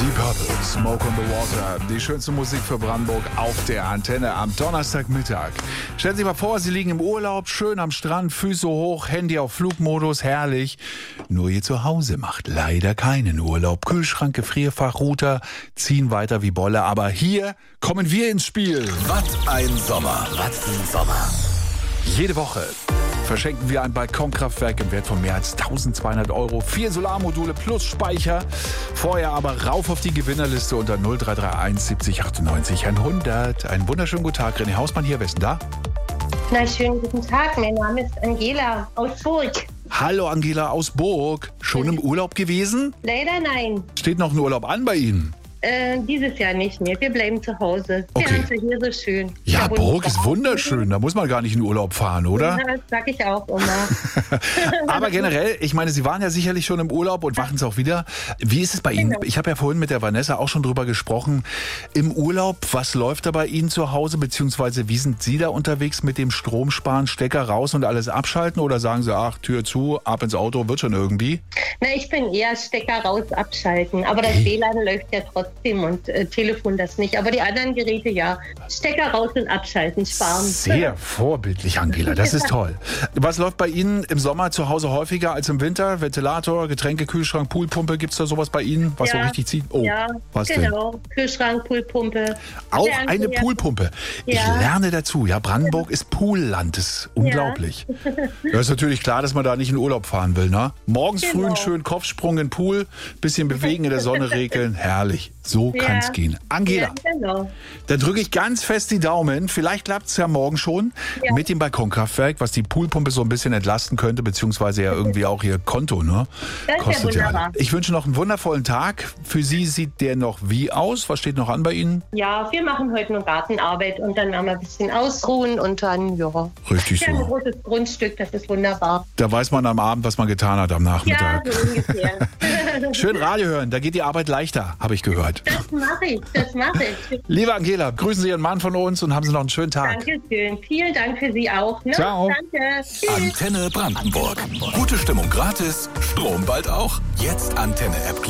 Deep Purple, Smoke on the Water, die schönste Musik für Brandenburg auf der Antenne am Donnerstagmittag. Stellen Sie sich mal vor, Sie liegen im Urlaub, schön am Strand, Füße hoch, Handy auf Flugmodus, herrlich. Nur ihr Zuhause macht leider keinen Urlaub. Kühlschrank, Gefrierfach, Router ziehen weiter wie Bolle, aber hier kommen wir ins Spiel. Was ein Sommer, was ein Sommer. Jede Woche verschenken wir ein Balkonkraftwerk im Wert von mehr als 1200 €, 4 Solarmodule plus Speicher. Vorher aber rauf auf die Gewinnerliste unter 0331 70 98 100. Einen wunderschönen guten Tag, René Hausmann hier. Wer ist denn da? Na, schönen guten Tag, mein Name ist Angela aus Burg. Hallo Angela aus Burg. Schon im Urlaub gewesen? Leider nein, Steht noch ein Urlaub an bei Ihnen? dieses Jahr nicht mehr. Wir bleiben zu Hause. Okay. Wir haben es hier so schön. Ja, wunderbar. Burg ist wunderschön. Da muss man gar nicht in Urlaub fahren, oder? Ja, das sag ich auch immer. Aber generell, ich meine, Sie waren ja sicherlich schon im Urlaub und machen es auch wieder. Wie ist es bei Ihnen? Genau. Ich habe ja vorhin mit der Vanessa auch schon drüber gesprochen. Im Urlaub, was läuft da bei Ihnen zu Hause? Beziehungsweise wie sind Sie da unterwegs mit dem Stromsparen, Stecker raus und alles abschalten? Oder sagen Sie, ach, Tür zu, ab ins Auto, wird schon irgendwie? Na, ich bin eher Stecker raus, abschalten. Aber das WLAN läuft ja trotzdem und Telefon das nicht. Aber die anderen Geräte ja. Stecker raus und abschalten, sparen. Sehr vorbildlich, Angela. Das ist toll. Was läuft bei Ihnen im Sommer zu Hause häufiger als im Winter? Ventilator, Getränke, Kühlschrank, Poolpumpe. Gibt es da sowas bei Ihnen, was so richtig zieht? Oh, ja, was denn? genau. Kühlschrank, Poolpumpe. Auch Fernseher. eine Poolpumpe. Ich Ja. lerne dazu. Ja, Brandenburg ist Poolland. Das ist unglaublich. Ja, ist natürlich klar, dass man da nicht in Urlaub fahren will, ne? Morgens früh einen Genau. schönen Kopfsprung in den Pool, bisschen bewegen, in der Sonne regeln. Herrlich. So Ja. kann's gehen. Angela, Ja, genau. da drücke ich ganz fest die Daumen. Vielleicht klappt es ja morgen schon Ja. mit dem Balkonkraftwerk, was die Poolpumpe so ein bisschen entlasten könnte, beziehungsweise ja irgendwie auch ihr Konto, ne? Das ist ja Kostet ja. wunderbar. Ich wünsche noch einen wundervollen Tag. Für Sie sieht der noch wie aus? Was steht noch an bei Ihnen? Ja, wir machen heute nur Gartenarbeit und dann werden wir ein bisschen ausruhen und dann, ja. Richtig Wir haben ein so. großes Grundstück, das ist wunderbar. Da weiß man am Abend, was man getan hat am Ja, Nachmittag. so ungefähr. Schön Radio hören, da geht die Arbeit leichter, habe ich gehört. Das mache ich, das mache ich. Liebe Angela, grüßen Sie Ihren Mann von uns und haben Sie noch einen schönen Tag. Dankeschön. Vielen Dank für Sie auch. Ne? Ciao. Danke. Tschüss. Antenne Brandenburg. Gute Stimmung gratis, Strom bald auch. Jetzt Antenne-App